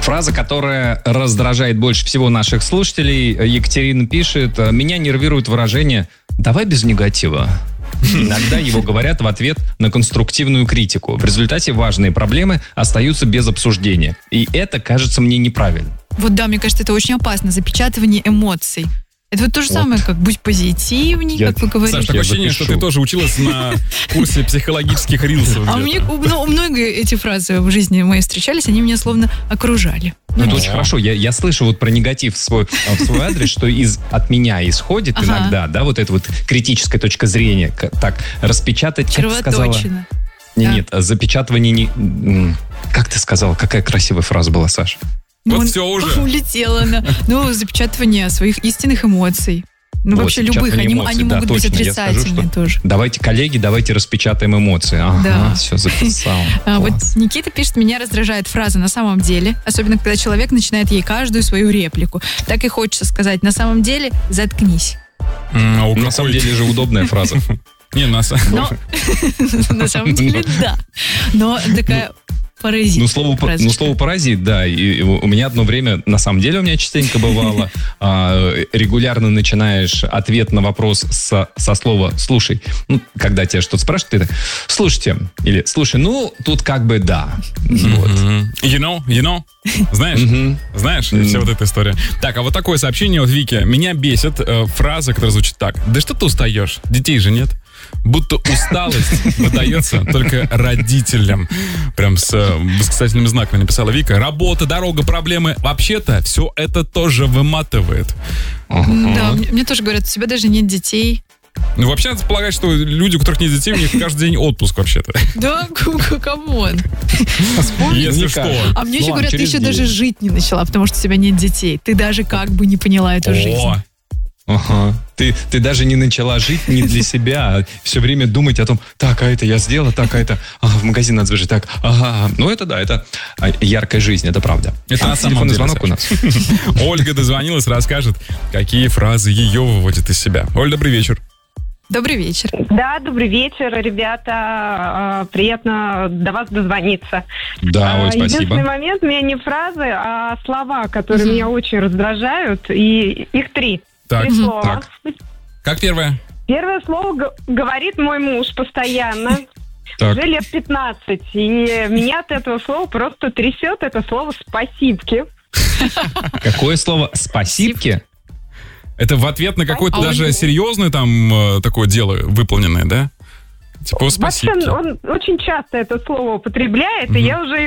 Фраза, которая раздражает больше всего наших слушателей. Екатерина пишет: «Меня нервирует выражение «давай без негатива». Иногда его говорят в ответ на конструктивную критику. В результате важные проблемы остаются без обсуждения. И это кажется мне неправильно». Вот да, мне кажется, это очень опасно. Запечатывание эмоций. Это вот то же самое, как «будь позитивней», как вы говорите. Саш, такое ощущение, что ты тоже училась на курсе психологических рилсов. А мне много эти фразы в жизни моей встречались, они меня словно окружали. Это очень хорошо. Я слышу вот про негатив в свой адрес, что от меня исходит иногда, да, вот эта вот критическая точка зрения. Так, распечатать, как ты сказала? Червоточина. Нет, запечатывание не... Как ты сказала? Какая красивая фраза была, Саша? Вот все уже. Улетела она. Запечатывание своих истинных эмоций. Вот, вообще любых, они могут быть отрицательные тоже. Давайте, коллеги, давайте распечатаем эмоции. Ага, все, записал. Вот Никита пишет: меня раздражает фраза «на самом деле», особенно когда человек начинает ей каждую свою реплику. Так и хочется сказать: на самом деле, заткнись. На самом деле же удобная фраза. Не, на самом деле, да. Но такая... Паразит. Слово паразит, да. И у меня одно время, на самом деле, у меня частенько бывало, регулярно начинаешь ответ на вопрос со слова «слушай». Когда тебя что-то спрашивают, ты так: «слушайте», или «слушай, тут как бы да». Вот. You know? Знаешь, вся вот эта история. Так, а вот такое сообщение от Вики. Меня бесит фраза, которая звучит так: «Да что ты устаешь? Детей же нет». Будто усталость выдается только родителям. Прям с восклицательными знаками написала Вика. Работа, дорога, проблемы. Вообще-то все это тоже выматывает. Да, мне тоже говорят: у тебя даже нет детей. Вообще надо полагать, что люди, у которых нет детей, у них каждый день отпуск вообще-то. Да, камон. Если что. А мне еще говорят: ты еще даже жить не начала, потому что у тебя нет детей. Ты даже как бы не поняла эту жизнь. Ага. Ты даже не начала жить не для себя, а все время думать о том: так, а это я сделала, так, а это в магазин надо сбежать, так, ага. Это да, это яркая жизнь, это правда. Это на самом деле, звонок у нас. Ольга дозвонилась, расскажет, какие фразы ее выводят из себя. Оль, добрый вечер. Добрый вечер. Да, добрый вечер, ребята. Приятно до вас дозвониться. Да, Оль, спасибо. Единственный момент, у меня не фразы, а слова, которые меня очень раздражают, и их три. Так, три слова. так. Как первое? Первое слово говорит мой муж постоянно. Так. Уже лет 15. И меня от этого слова просто трясет. Это слово «спасибки». Какое слово? «Спасибки»? Это в ответ на какое-то даже серьезное там такое дело выполненное, да? Типа «спасибки». Вообще, он очень часто это слово употребляет, и я уже